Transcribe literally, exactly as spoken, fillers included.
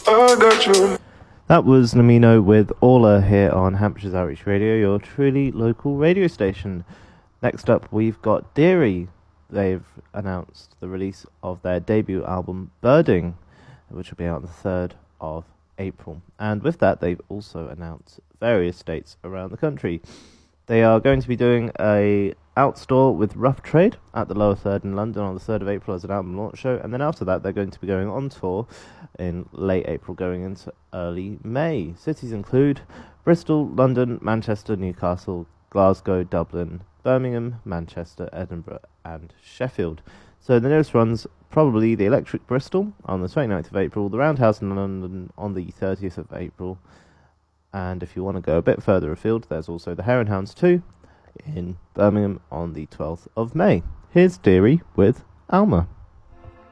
I got you. That was Namino with Orla here on Hampshire's Outreach Radio, your truly local radio station. Next up, we've got Deary. They've announced the release of their debut album, Birding, which will be out on the third of April. And with that, they've also announced various dates around the country. They are going to be doing a outstore with Rough Trade at the Lower Third in London on the third of April as an album launch show, and then after that they're going to be going on tour in late April going into early May. Cities include Bristol, London, Manchester, Newcastle, Glasgow, Dublin, Birmingham, Manchester, Edinburgh and Sheffield. So the nearest ones, probably the Electric Bristol on the twenty-ninth of April, the Roundhouse in London on the thirtieth of April, and if you want to go a bit further afield, there's also the Hare and Hounds two in Birmingham on the twelfth of May. Here's Deary with Alma.